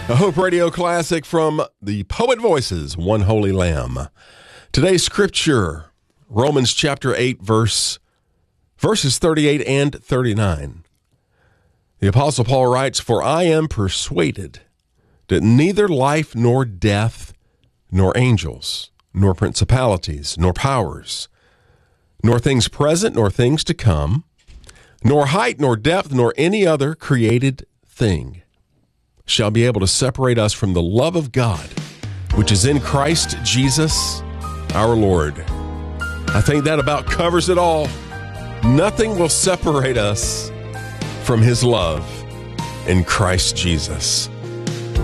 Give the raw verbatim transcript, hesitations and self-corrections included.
A Hope Radio classic from the Poet Voices, One Holy Lamb. Today's scripture, Romans chapter eight, verse, verses thirty-eight and thirty-nine. The Apostle Paul writes, "For I am persuaded that neither life nor death, nor angels, nor principalities, nor powers, nor things present, nor things to come, nor height, nor depth, nor any other created thing shall be able to separate us from the love of God, which is in Christ Jesus our Lord." I think that about covers it all. Nothing will separate us from his love in Christ Jesus.